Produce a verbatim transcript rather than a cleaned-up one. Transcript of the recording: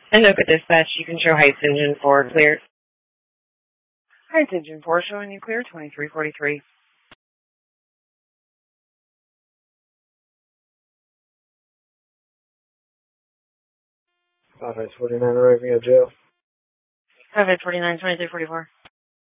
Anoka Dispatch, you can show Heights Engine four clear. Heights Engine four showing you clear, twenty-three forty-three. five eight forty-nine arriving at jail. five eight forty-nine, twenty-three forty-four.